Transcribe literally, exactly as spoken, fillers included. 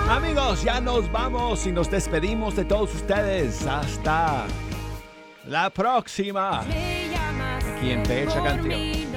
Amigos, ya nos vamos y nos despedimos de todos ustedes. Hasta la próxima. Aquí en Fecha Canción.